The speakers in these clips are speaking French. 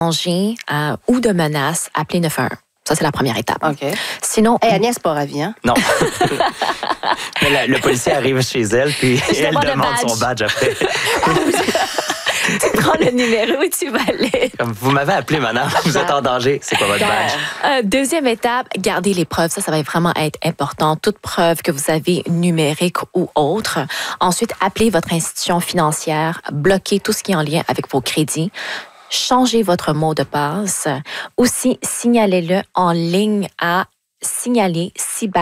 danger ou de menace, appelez 911. Ça, c'est la première étape. OK. Sinon... Agnès, c'est pas ravi, hein? Non. Mais le policier arrive chez elle, puis elle demande son badge après. Tu prends le numéro et tu vas aller. Comme, vous m'avez appelé, madame, vous êtes en danger. C'est quoi votre badge? Deuxième étape, gardez les preuves. Ça va vraiment être important. Toute preuve que vous avez numérique ou autre. Ensuite, appelez votre institution financière. Bloquez tout ce qui est en lien avec vos crédits. Changez votre mot de passe. Aussi, signalez-le en ligne à signaler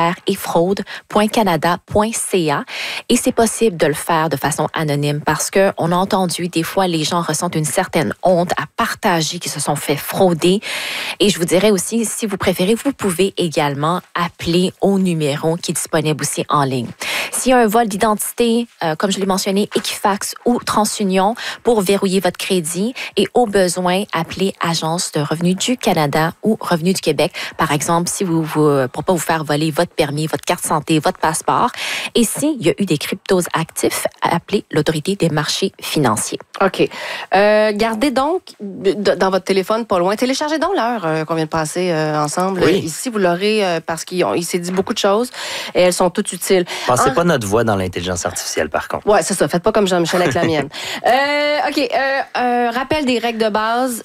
cyber-et-fraude.canada.ca et c'est possible de le faire de façon anonyme parce que on a entendu des fois les gens ressentent une certaine honte à partager qu'ils se sont fait frauder et je vous dirais aussi si vous préférez vous pouvez également appeler au numéro qui est disponible aussi en ligne. S'il y a un vol d'identité, comme je l'ai mentionné, Equifax ou TransUnion pour verrouiller votre crédit et au besoin, appelez Agence de revenus du Canada ou Revenu du Québec. Par exemple, si pour pas vous faire voler votre permis, votre carte santé, votre passeport. Et s'il y a eu des cryptos actifs, appelez l'Autorité des marchés financiers. OK. Gardez donc dans votre téléphone pas loin. Téléchargez donc l'heure qu'on vient de passer ensemble. Oui. Ici, vous l'aurez parce qu'il s'est dit beaucoup de choses et elles sont toutes utiles. Pensez pas notre voix dans l'intelligence artificielle, par contre. Ouais, c'est ça. Faites pas comme Jean-Michel avec la mienne. OK. Rappel des règles de base.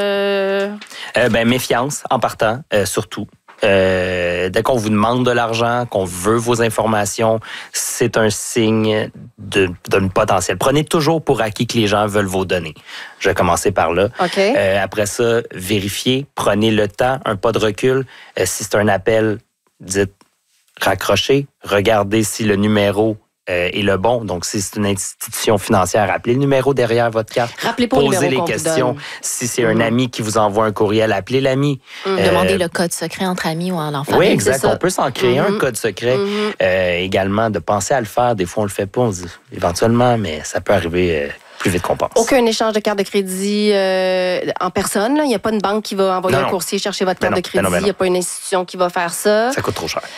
Méfiance en partant, surtout. Dès qu'on vous demande de l'argent, qu'on veut vos informations, c'est un signe d'un potentiel. Prenez toujours pour acquis que les gens veulent vos données. Je vais commencer par là. Okay. Après ça, vérifiez, prenez le temps, un pas de recul. Si c'est un appel, dites raccrochez, regardez si le numéro est le bon. Donc, si c'est une institution financière, appelez le numéro derrière votre carte. Rappelez pas posez le numéro les questions. Si c'est un ami qui vous envoie un courriel, appelez l'ami. Demandez le code secret entre amis ou en enfant. Oui, exact. On peut s'en créer un code secret. Également, de penser à le faire. Des fois, on le fait pas. On se dit éventuellement, mais ça peut arriver plus vite qu'on pense. Aucun échange de carte de crédit en personne. Il n'y a pas une banque qui va envoyer un coursier chercher votre carte de crédit. Il n'y a pas une institution qui va faire ça. Ça coûte trop cher.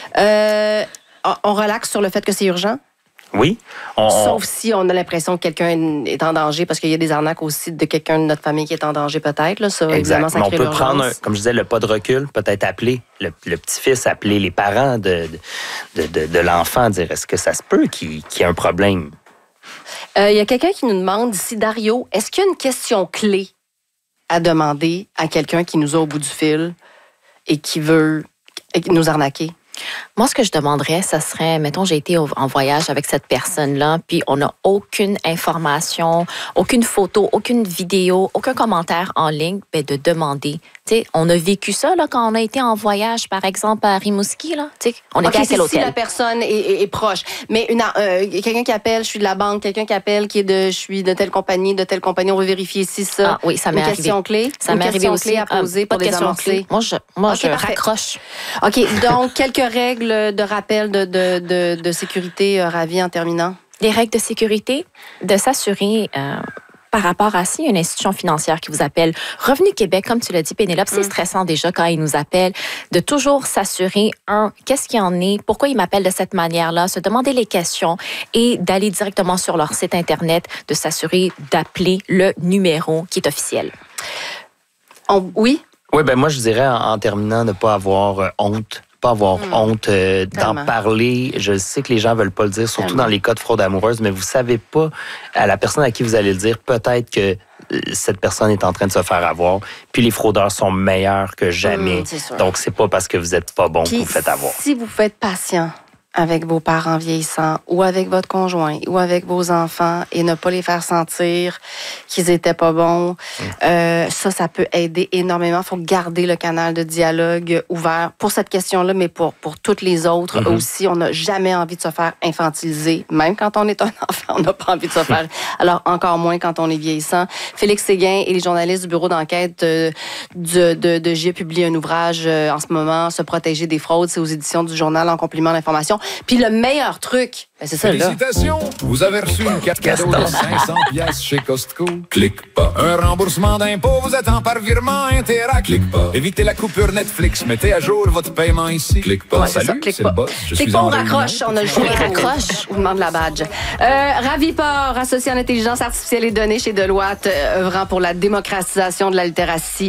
On relaxe sur le fait que c'est urgent? Oui. Sauf si on a l'impression que quelqu'un est en danger, parce qu'il y a des arnaques aussi de quelqu'un de notre famille qui est en danger peut-être. Là, ça, exact. Ça mais on crée peut l'urgence. prendre, comme je disais, le pas de recul, peut-être appeler le petit-fils, appeler les parents de l'enfant, dire est-ce que ça se peut qu'il y ait un problème? Il y a quelqu'un qui nous demande ici, Dario, est-ce qu'il y a une question clé à demander à quelqu'un qui nous a au bout du fil et qui veut nous arnaquer? Moi, ce que je demanderais, ça serait, mettons, j'ai été en voyage avec cette personne-là, puis on n'a aucune information, aucune photo, aucune vidéo, aucun commentaire en ligne, ben de demander. T'sais, on a vécu ça là, quand on a été en voyage, par exemple, à Rimouski. Là, on était à quel hôtel? Si la personne est proche. Mais quelqu'un qui appelle, je suis de la banque, quelqu'un qui appelle, je suis de telle compagnie, on veut vérifier si ça. Ah oui, ça m'est arrivé. Une question clé? Ça m'est arrivé aussi. Une question clé à poser pour désamorcer? Moi, je raccroche. OK, donc, quelques règles de rappel de sécurité, Ravi, en terminant. Les règles de sécurité, de s'assurer... par rapport à si une institution financière qui vous appelle, Revenu Québec, comme tu l'as dit, Pénélope, c'est stressant déjà quand ils nous appellent, de toujours s'assurer, qu'est-ce qu'il en est, pourquoi ils m'appellent de cette manière-là, se demander les questions et d'aller directement sur leur site Internet, de s'assurer d'appeler le numéro qui est officiel. Oui? Oui, moi, je dirais en terminant, de ne pas avoir honte. Pas avoir honte d'en parler. Je sais que les gens veulent pas le dire, surtout dans les cas de fraude amoureuse, mais vous savez pas à la personne à qui vous allez le dire, peut-être que cette personne est en train de se faire avoir. Puis les fraudeurs sont meilleurs que jamais. Donc, c'est pas parce que vous êtes pas bon que vous faites avoir. Si vous faites patient avec vos parents vieillissants ou avec votre conjoint ou avec vos enfants et ne pas les faire sentir qu'ils étaient pas bons, ça peut aider énormément. Il faut garder le canal de dialogue ouvert pour cette question-là, mais pour toutes les autres aussi. On n'a jamais envie de se faire infantiliser. Même quand on est un enfant, on n'a pas envie de se faire. Alors, encore moins quand on est vieillissant. Félix Séguin et les journalistes du bureau d'enquête de J publient un ouvrage en ce moment, Se protéger des fraudes. C'est aux éditions du Journal en complément d'information. Puis le meilleur truc, c'est ça là. Félicitations, vous avez reçu une carte cadeau de 500 pièces chez Costco. Clique pas. Un remboursement d'impôt vous attend par virement Interac. Clique pas. Évitez la coupure Netflix. Mettez à jour votre paiement ici. Clique pas. Salut, c'est le boss. Clique pas, on raccroche. On a le choix. Raccroche. On demande la badge. Raviport, associé en intelligence artificielle et données chez Deloitte, œuvrant pour la démocratisation de la littératie